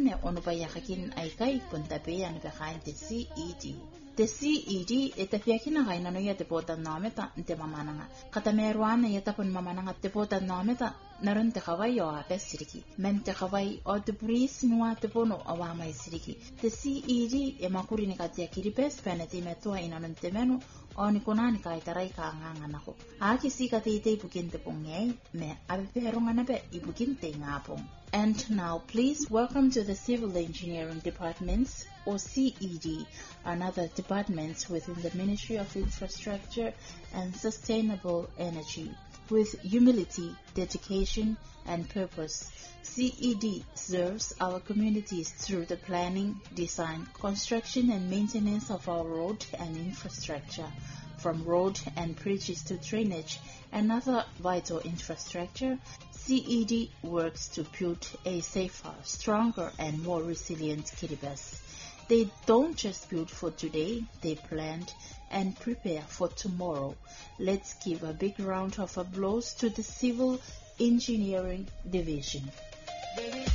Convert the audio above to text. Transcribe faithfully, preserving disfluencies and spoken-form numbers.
ne ono ba yakin ai kai punta be an behind the C E D. The C E D e te piakina kai nano ya te pota nameta te mamananga. Kata meruana ya tapun mamananga te pota nameta naran te kawai o ape siriki. Men te kawai o te bris nua te pono awa mai siriki. The C E D e makuri ni katia kiripes peneti metua inanon te menu o ni konani kai tarai ka nganga nako. Aki si kati te ipukin te pongei me ape peronga nape ipukin te ngapong. And now please welcome to the Civil Engineering Departments or C E D and other departments within the Ministry of Infrastructure and Sustainable Energy. With humility, dedication and purpose, C E D serves our communities through the planning, design, construction and maintenance of our road and infrastructure, from road and bridges to drainage and other vital infrastructure. C E D works to build a safer, stronger and more resilient Kiribati. They don't just build for today, they plan and prepare for tomorrow. Let's give a big round of applause to the Civil Engineering Division.